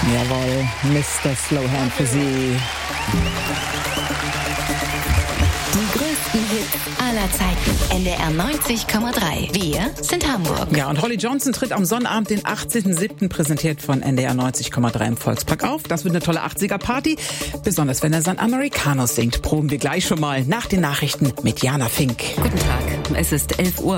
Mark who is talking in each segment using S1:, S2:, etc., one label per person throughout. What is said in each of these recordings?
S1: Jawohl, Mr. Slowhand für Sie.
S2: Die größten Hits aller Zeiten. NDR 90,3. Wir sind Hamburg.
S1: Ja, und Holly Johnson tritt am Sonnabend, den 18.07., präsentiert von NDR 90,3 im Volkspark auf. Das wird eine tolle 80er-Party, besonders wenn er San Americano singt. Proben wir gleich schon mal nach den Nachrichten mit Jana Fink.
S3: Guten Tag, es ist 11 Uhr.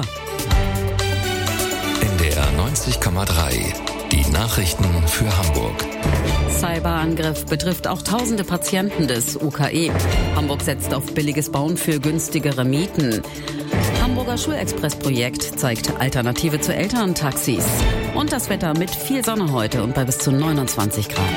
S4: NDR 90,3. Die Nachrichten für Hamburg.
S3: Cyberangriff betrifft auch tausende Patienten des UKE. Hamburg setzt auf billiges Bauen für günstigere Mieten. Hamburger Schulexpress-Projekt zeigt Alternative zu Elterntaxis. Und das Wetter mit viel Sonne heute und bei bis zu 29 Grad.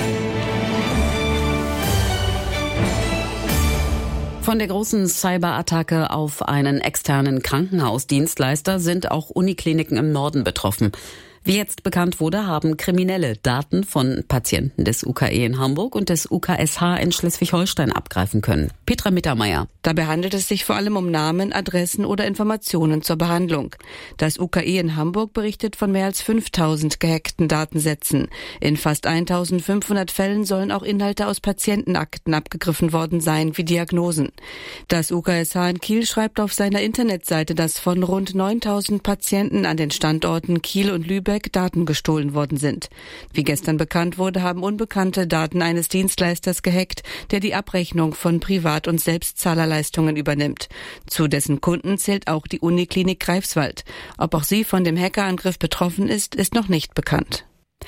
S3: Von der großen Cyberattacke auf einen externen Krankenhausdienstleister sind auch Unikliniken im Norden betroffen. Wie jetzt bekannt wurde, haben Kriminelle Daten von Patienten des UKE in Hamburg und des UKSH in Schleswig-Holstein abgreifen können. Petra Mittermeier.
S5: Dabei handelt es sich vor allem um Namen, Adressen oder Informationen zur Behandlung. Das UKE in Hamburg berichtet von mehr als 5000 gehackten Datensätzen. In fast 1500 Fällen sollen auch Inhalte aus Patientenakten abgegriffen worden sein, wie Diagnosen. Das UKSH in Kiel schreibt auf seiner Internetseite, dass von rund 9000 Patienten an den Standorten Kiel und Lübeck Daten gestohlen worden sind. Wie gestern bekannt wurde, haben Unbekannte Daten eines Dienstleisters gehackt, der die Abrechnung von Privat- und Selbstzahlerleistungen übernimmt. Zu dessen Kunden zählt auch die Uniklinik Greifswald. Ob auch sie von dem Hackerangriff betroffen ist, ist noch nicht bekannt.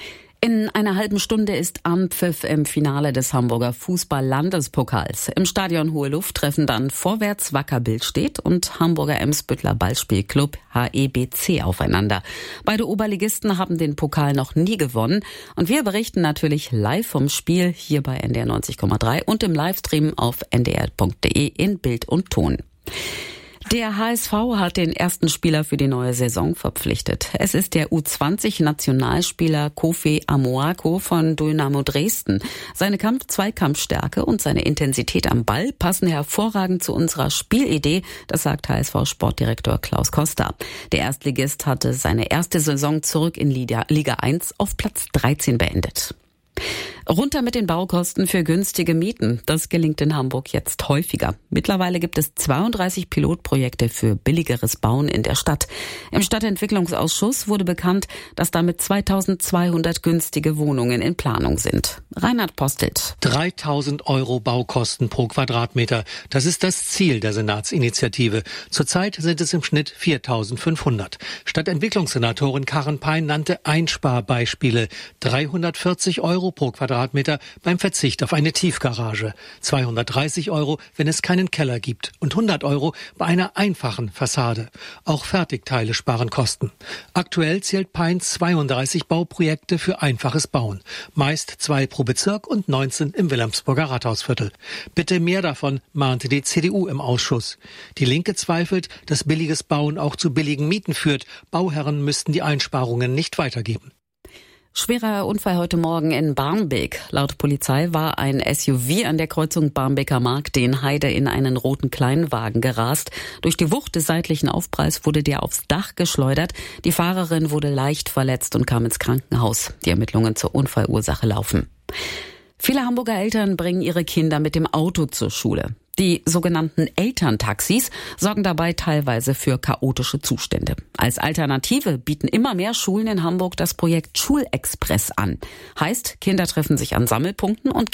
S3: In einer halben Stunde ist Anpfiff im Finale des Hamburger Fußball-Landespokals. Im Stadion Hohe Luft treffen dann Vorwärts Wacker Billstedt und Hamburger Emsbüttler Ballspielclub HEBC aufeinander. Beide Oberligisten haben den Pokal noch nie gewonnen und wir berichten natürlich live vom Spiel hier bei NDR 90,3 und im Livestream auf ndr.de in Bild und Ton. Der HSV hat den ersten Spieler für die neue Saison verpflichtet. Es ist der U20-Nationalspieler Kofi Amoako von Dynamo Dresden. Seine Zweikampfstärke und seine Intensität am Ball passen hervorragend zu unserer Spielidee, das sagt HSV-Sportdirektor Klaus Koster. Der Erstligist hatte seine erste Saison zurück in Liga 1 auf Platz 13 beendet. Runter mit den Baukosten für günstige Mieten. Das gelingt in Hamburg jetzt häufiger. Mittlerweile gibt es 32 Pilotprojekte für billigeres Bauen in der Stadt. Im Stadtentwicklungsausschuss wurde bekannt, dass damit 2200 günstige Wohnungen in Planung sind. Reinhard Postelt.
S6: 3.000 € Baukosten pro Quadratmeter. Das ist das Ziel der Senatsinitiative. Zurzeit sind es im Schnitt 4.500. Stadtentwicklungssenatorin Karen Pein nannte Einsparbeispiele. 340 € pro Quadratmeter beim Verzicht auf eine Tiefgarage, 230 €, wenn es keinen Keller gibt und 100 € bei einer einfachen Fassade. Auch Fertigteile sparen Kosten. Aktuell zählt Pein 32 Bauprojekte für einfaches Bauen, meist 2 pro Bezirk und 19 im Wilhelmsburger Rathausviertel. Bitte mehr davon, mahnte die CDU im Ausschuss. Die Linke zweifelt, dass billiges Bauen auch zu billigen Mieten führt. Bauherren müssten die Einsparungen nicht weitergeben.
S3: Schwerer Unfall heute Morgen in Barmbek. Laut Polizei war ein SUV an der Kreuzung Barmbeker Markt-Heide in einen roten Kleinwagen gerast. Durch die Wucht des seitlichen Aufpralls wurde der aufs Dach geschleudert. Die Fahrerin wurde leicht verletzt und kam ins Krankenhaus. Die Ermittlungen zur Unfallursache laufen. Viele Hamburger Eltern bringen ihre Kinder mit dem Auto zur Schule. Die sogenannten Elterntaxis sorgen dabei teilweise für chaotische Zustände. Als Alternative bieten immer mehr Schulen in Hamburg das Projekt Schulexpress an. Heißt, Kinder treffen sich an Sammelpunkten und